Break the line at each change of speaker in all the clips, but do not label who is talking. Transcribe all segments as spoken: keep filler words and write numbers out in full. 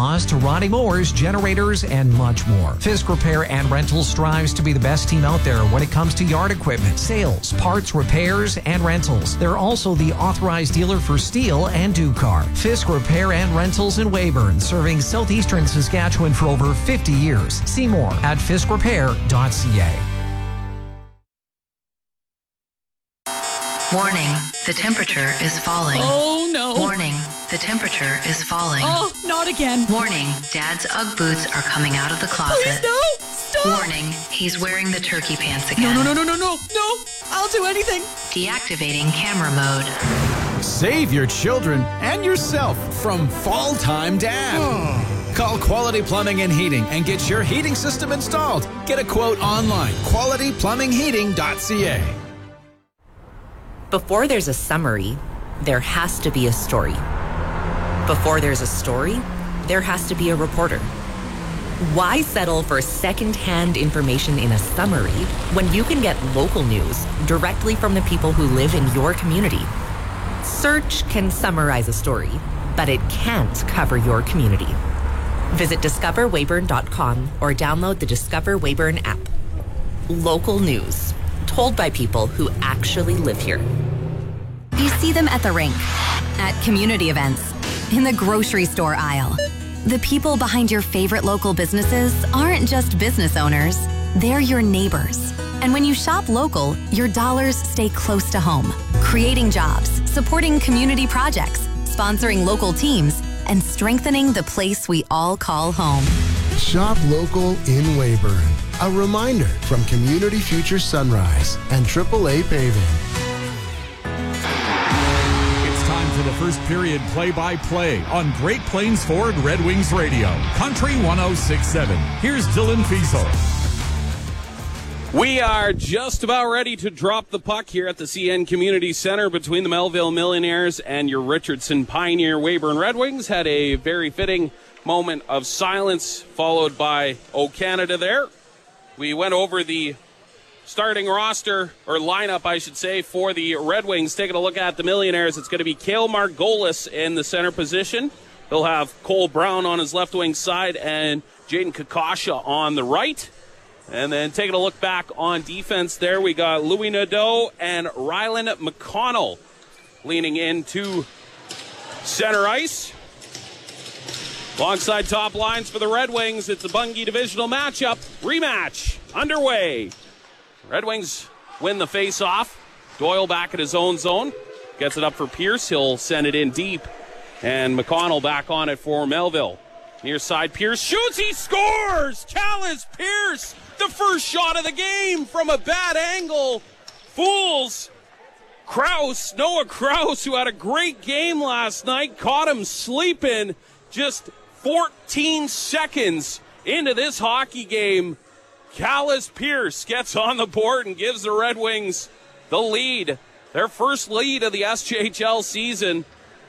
saws to rotting mowers, generators, and much more. Fisk Repair and Rental strives to be the best team out there when it comes to yard equipment, sales, parts, repairs, and rentals. They're also the authorized dealer for Steel and Ducar. Fisk Repair and Rentals in Weyburn, serving southeastern Saskatchewan for over fifty years. See more at fisk repair dot c a.
Warning, the temperature is falling.
Oh no.
Warning, the temperature is falling.
Oh, not again.
Warning, Dad's Ugg boots are coming out of the closet.
Please no, stop.
Warning, he's wearing the turkey pants again.
No, no, no, no, no, no, no. I'll do anything.
Deactivating camera mode.
Save your children and yourself from Fall Time Dad. Call Quality Plumbing and Heating and get your heating system installed. Get a quote online, quality plumbing heating dot c a.
Before there's a summary, there has to be a story. Before there's a story, there has to be a reporter. Why settle for second-hand information in a summary when you can get local news directly from the people who live in your community? Search can summarize a story, but it can't cover your community. Visit discover weyburn dot com or download the Discover Weyburn app. Local news, told by people who actually live here.
You see them at the rink, at community events, in the grocery store aisle. The people behind your favorite local businesses aren't just business owners, they're your neighbors. And when you shop local, your dollars stay close to home, creating jobs, supporting community projects, sponsoring local teams, and strengthening the place we all call home.
Shop local in Weyburn. A reminder from Community Future Sunrise and triple A Paving.
It's time for the first period play-by-play on Great Plains Ford Red Wings Radio. Country one oh six point seven. Here's Dylan Fiesel.
We are just about ready to drop the puck here at the C N Community Center between the Melville Millionaires and your Richardson Pioneer Weyburn Red Wings. Had a very fitting moment of silence followed by O Canada there. We went over the starting roster, or lineup, I should say, for the Red Wings. Taking a look at the Millionaires, it's going to be Cale Margolis in the center position. He'll have Cole Brown on his left wing side and Jaden Kakasha on the right. And then taking a look back on defense there, we got Louis Nadeau and Rylan McConnell leaning into center ice. Alongside top lines for the Red Wings, it's a Bungie divisional matchup. Rematch underway. Red Wings win the face-off. Doyle back at his own zone. Gets it up for Pierce. He'll send it in deep. And McConnell back on it for Melville. Near side, Pierce shoots. He scores! Callis Pierce, the first shot of the game from a bad angle. Fools Kraus, Noah Kraus, who had a great game last night, caught him sleeping just fourteen seconds into this hockey game. Callis Pierce gets on the board and gives the Red Wings the lead. Their first lead of the S J H L season.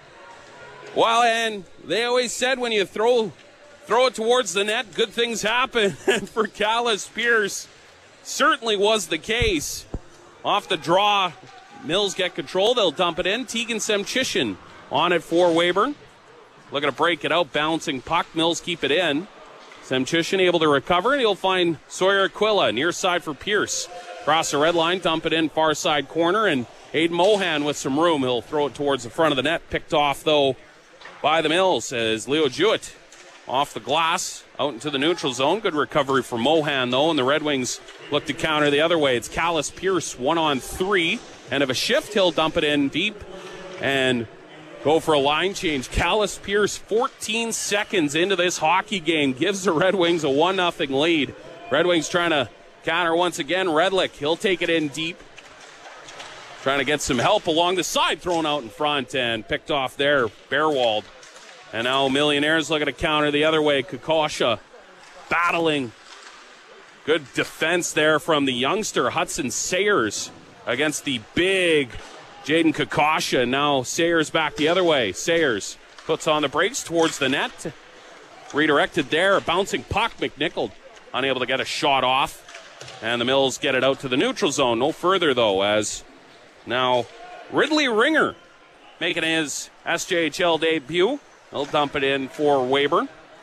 Well, and they always said when you throw throw it towards the net, good things happen. And for Callis Pierce, certainly was the case. Off the draw, Mills get control. They'll dump it in. Tegan Semchishin on it for Weyburn. Looking to break it out, bouncing puck. Mills keep it in. Semchishin able to recover, and he'll find Sawyer Aquila near side for Pierce. Cross the red line, dump it in far side corner, and Aiden Mohan with some room. He'll throw it towards the front of the net. Picked off, though, by the Mills as Leo Jewett off the glass out into the neutral zone. Good recovery for Mohan, though, and the Red Wings look to counter the other way. It's Callis Pierce, one on three. And of a shift, he'll dump it in deep and go for a line change. Callis Pierce, fourteen seconds into this hockey game, gives the Red Wings a one nothing lead. Red Wings trying to counter once again. Redlick, he'll take it in deep. Trying to get some help along the side, thrown out in front and picked off there. Bearwald. And now Millionaires looking to counter the other way. Kakosha battling. Good defense there from the youngster, Hudson Sayers, against the big Jaden Kakosha. Now Sayers back the other way. Sayers puts on the brakes towards the net. Redirected there. Bouncing puck. McNichol unable to get a shot off. And the Mills get it out to the neutral zone. No further, though, as now Ridley Ringer making his S J H L debut. He'll dump it in for Weyburn.